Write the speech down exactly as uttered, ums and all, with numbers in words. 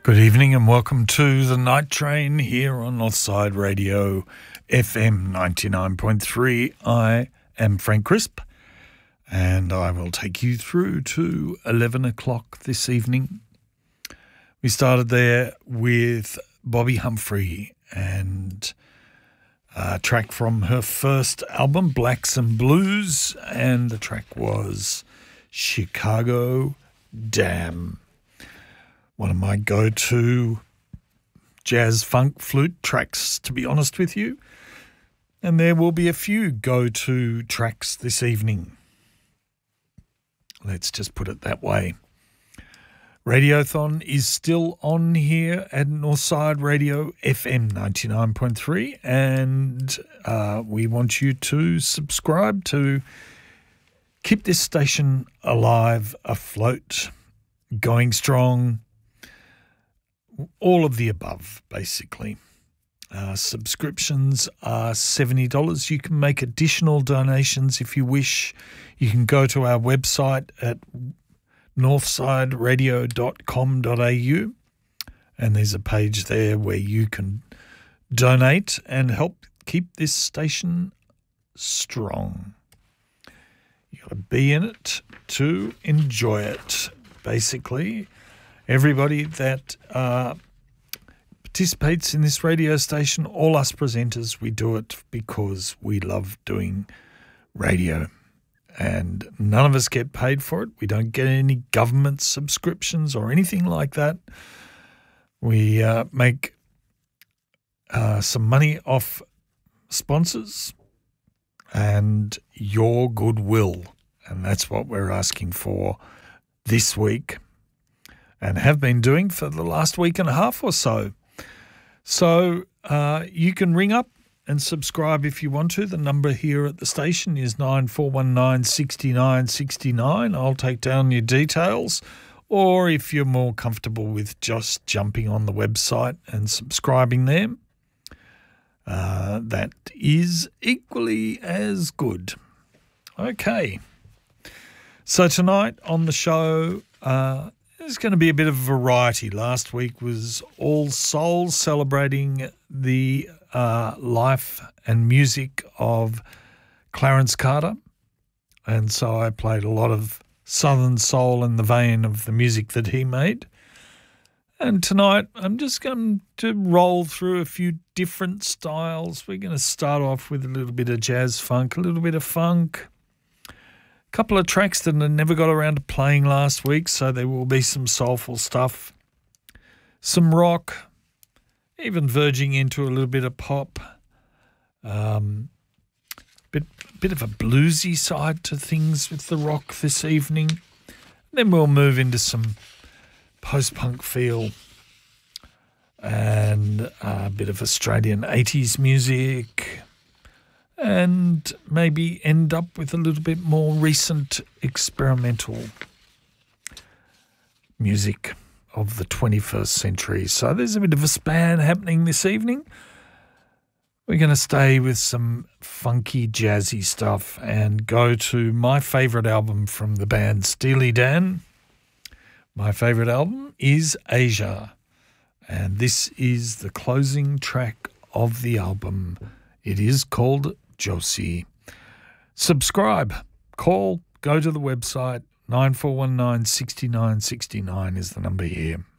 Good evening and welcome to the Night Train here on Northside Radio F M ninety-nine point three. I am Frank Crisp and I will take you through to eleven o'clock this evening. We started there with Bobby Humphrey and a track from her first album, Blacks and Blues, and the track was Chicago Dam. One of my go-to jazz funk flute tracks, to be honest with you. And there will be a few go-to tracks this evening. Let's just put it that way. Radiothon is still on here at Northside Radio F M ninety-nine point three, and uh, we want you to subscribe to keep this station alive, afloat, going strong. All of the above, basically. Uh, subscriptions are seventy dollars. You can make additional donations if you wish. You can go to our website at northside radio dot com dot a u, and there's a page there where you can donate and help keep this station strong. You've got to be in it to enjoy it, basically. Everybody that uh, participates in this radio station, all us presenters, we do it because we love doing radio. And none of us get paid for it. We don't get any government subscriptions or anything like that. We uh, make uh, some money off sponsors and your goodwill. And that's what we're asking for this week, and have been doing for the last week and a half or so. So uh, you can ring up and subscribe if you want to. The number here at the station is nine four one nine, six nine six nine. I'll take down your details. Or if you're more comfortable with just jumping on the website and subscribing there, uh, that is equally as good. Okay. So tonight on the show, uh, there's going to be a bit of variety. Last week was All Souls, celebrating the uh, life and music of Clarence Carter. And so I played a lot of Southern soul in the vein of the music that he made. And tonight I'm just going to roll through a few different styles. We're going to start off with a little bit of jazz funk, a little bit of funk. Couple of tracks that I never got around to playing last week, so there will be some soulful stuff, some rock, even verging into a little bit of pop, um, bit bit of a bluesy side to things with the rock this evening. Then we'll move into some post-punk feel and a bit of Australian eighties music, and maybe end up with a little bit more recent experimental music of the twenty-first century. So there's a bit of a span happening this evening. We're going to stay with some funky, jazzy stuff and go to my favourite album from the band Steely Dan. My favourite album is Asia, and this is the closing track of the album. It is called Josie. Subscribe, call, go to the website. Nine four one nine, six nine six nine is the number here.